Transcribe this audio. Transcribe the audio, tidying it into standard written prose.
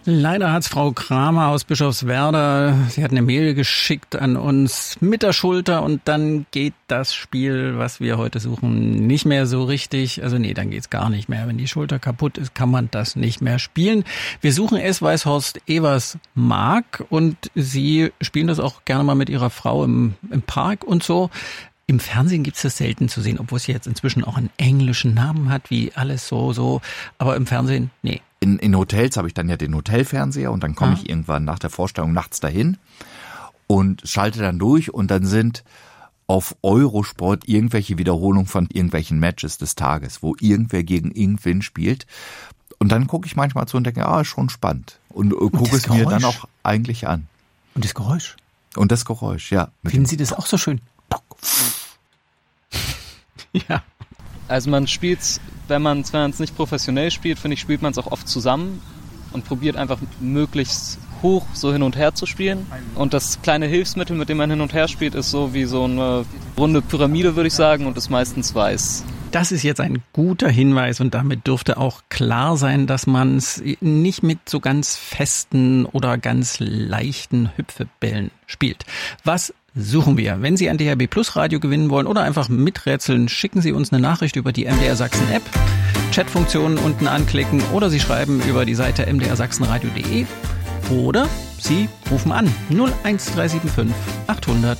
Leider hat's Frau Kramer aus Bischofswerda, sie hat eine Mail geschickt an uns mit der Schulter und dann geht das Spiel, was wir heute suchen, nicht mehr so richtig. Also nee, dann geht's gar nicht mehr. Wenn die Schulter kaputt ist, kann man das nicht mehr spielen. Wir suchen es, weiß Horst Evers mag, und sie spielen das auch gerne mal mit ihrer Frau im Park und so. Im Fernsehen gibt's das selten zu sehen, obwohl sie jetzt inzwischen auch einen englischen Namen hat, wie alles so. Aber im Fernsehen, nee. In Hotels habe ich dann ja den Hotelfernseher und dann komme ich irgendwann nach der Vorstellung nachts dahin und schalte dann durch und dann sind auf Eurosport irgendwelche Wiederholungen von irgendwelchen Matches des Tages, wo irgendwer gegen irgendwen spielt. Und dann gucke ich manchmal zu und denke, ist schon spannend. Und gucke es mir dann auch eigentlich an. Und das Geräusch? Und das Geräusch, ja. Finden Sie das auch so schön? Ja. Also man spielt's, wenn man es nicht professionell spielt, finde ich, spielt man es auch oft zusammen und probiert einfach möglichst hoch so hin und her zu spielen. Und das kleine Hilfsmittel, mit dem man hin und her spielt, ist so wie so eine runde Pyramide, würde ich sagen, und ist meistens weiß. Das ist jetzt ein guter Hinweis und damit dürfte auch klar sein, dass man es nicht mit so ganz festen oder ganz leichten Hüpfebällen spielt. Was suchen wir? Wenn Sie ein DRB Plus Radio gewinnen wollen oder einfach miträtseln, schicken Sie uns eine Nachricht über die MDR Sachsen App, Chatfunktionen unten anklicken oder Sie schreiben über die Seite mdrsachsenradio.de oder Sie rufen an 01375 800